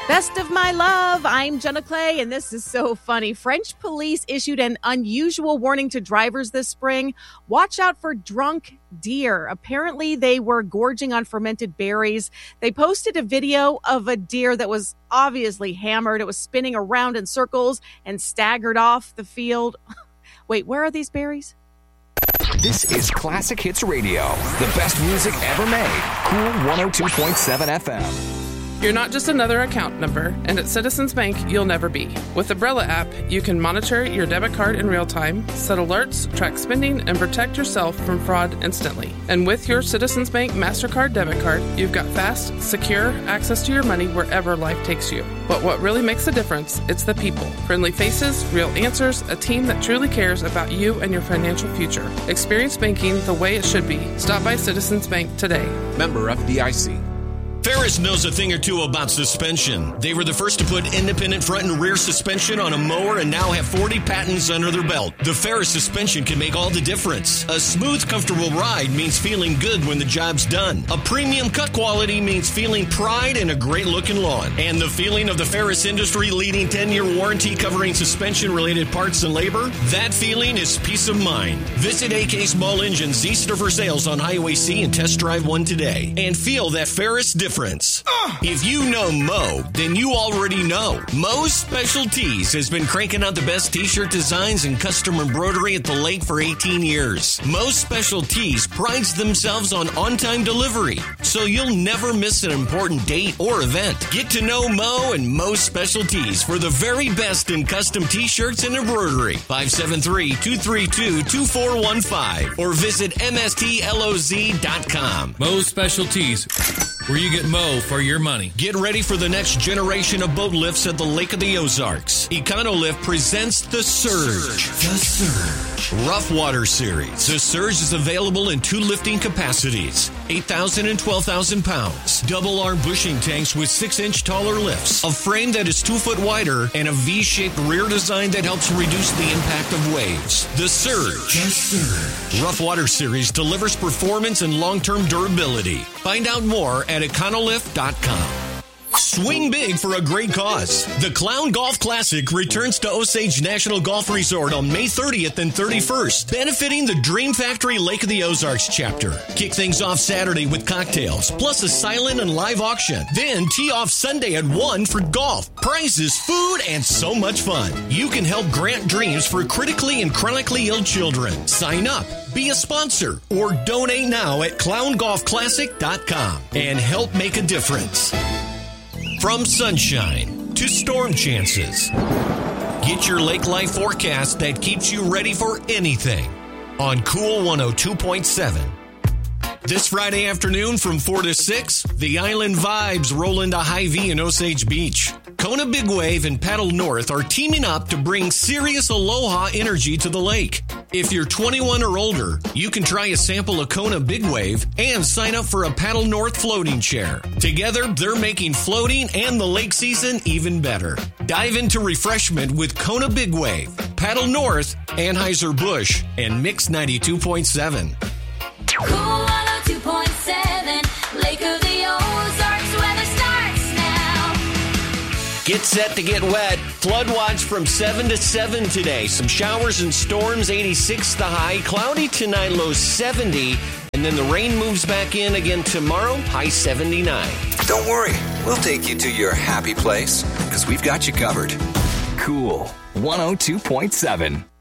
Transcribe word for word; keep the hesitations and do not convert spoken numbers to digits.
Best of my love. I'm Jenna Clay, and this is so funny. French police issued an unusual warning to drivers this spring. Watch out for drunk deer. Apparently, they were gorging on fermented berries. They posted a video of a deer that was obviously hammered. It was spinning around in circles and staggered off the field. Wait, where are these berries? This is Classic Hits Radio, the best music ever made. Cool one oh two point seven F M. You're not just another account number, and at Citizens Bank, you'll never be. With the Brella app, you can monitor your debit card in real time, set alerts, track spending, and protect yourself from fraud instantly. And with your Citizens Bank MasterCard debit card, you've got fast, secure access to your money wherever life takes you. But what really makes a difference, it's the people. Friendly faces, real answers, a team that truly cares about you and your financial future. Experience banking the way it should be. Stop by Citizens Bank today. Member F D I C. Ferris knows a thing or two about suspension. They were the first to put independent front and rear suspension on a mower and now have forty patents under their belt. The Ferris suspension can make all the difference. A smooth, comfortable ride means feeling good when the job's done. A premium cut quality means feeling pride in a great-looking lawn. And the feeling of the Ferris industry-leading ten-year warranty covering suspension-related parts and labor, that feeling is peace of mind. Visit A K Small Engines East for sales on Highway C and test drive one today. And feel that Ferris difference. If you know Mo, then you already know. Mo's Specialties has been cranking out the best t-shirt designs and custom embroidery at the lake for eighteen years. Mo's Specialties prides themselves on on-time delivery, so you'll never miss an important date or event. Get to know Mo and Mo's Specialties for the very best in custom t-shirts and embroidery. five seven three, two three two, two four one five or visit M S T L O Z dot com. Mo's Specialties, where you get Mo for your money. Get ready for the next generation of boat lifts at the Lake of the Ozarks. EconoLift presents the Surge. The Surge. Rough Water Series. The Surge is available in two lifting capacities, eight thousand and twelve thousand pounds. Double arm bushing tanks with six inch taller lifts. A frame that is two foot wider and a V-shaped rear design that helps reduce the impact of waves. The Surge. The Surge. Rough Water Series delivers performance and long-term durability. Find out more at econolift dot com. Swing big for a great cause. The Clown Golf Classic returns to Osage National Golf Resort on May thirtieth and thirty-first, benefiting the Dream Factory Lake of the Ozarks chapter. Kick things off Saturday with cocktails, plus a silent and live auction. Then tee off Sunday at one for golf, prizes, food, and so much fun. You can help grant dreams for critically and chronically ill children. Sign up, be a sponsor, or donate now at clown golf classic dot com and help make a difference. From sunshine to storm chances, get your lake life forecast that keeps you ready for anything on Cool one oh two point seven. This Friday afternoon from four to six, the Island Vibes roll into Hy-Vee in Osage Beach. Kona Big Wave and Paddle North are teaming up to bring serious aloha energy to the lake. If you're twenty-one or older, you can try a sample of Kona Big Wave and sign up for a Paddle North floating chair. Together, they're making floating and the lake season even better. Dive into refreshment with Kona Big Wave, Paddle North, Anheuser-Busch, and Mix ninety-two point seven. Cool one oh two point seven, Lake of the Ozarks, weather starts now. Get set to get wet. Flood watch from seven to seven today. Some showers and storms, eighty-six the high. Cloudy tonight, low seventy. And then the rain moves back in again tomorrow, high seventy-nine. Don't worry, we'll take you to your happy place because we've got you covered. Cool one oh two point seven.